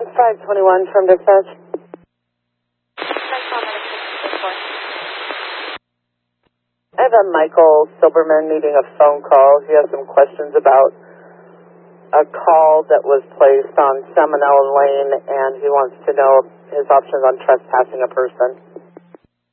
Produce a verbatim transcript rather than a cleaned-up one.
five twenty-one from dispatch. I have a Michael Silberman needing a phone call. He has some questions about a call that was placed on Seminole Lane, and he wants to know his options on trespassing a person.